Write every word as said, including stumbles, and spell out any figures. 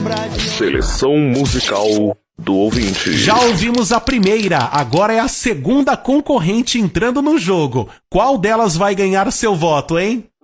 Seleção musical do ouvinte. Já ouvimos a primeira, agora é a segunda concorrente entrando no jogo. Qual delas vai ganhar seu voto, hein?